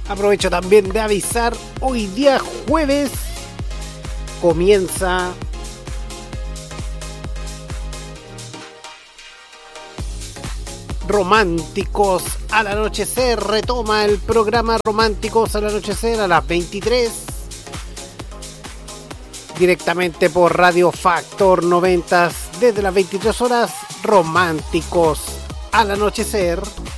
Aprovecho también de avisar, hoy día jueves comienza Románticos al Anochecer, retoma el programa Románticos al Anochecer a las 23, directamente por Radio Factor 90, desde las 23 horas, Románticos al Anochecer.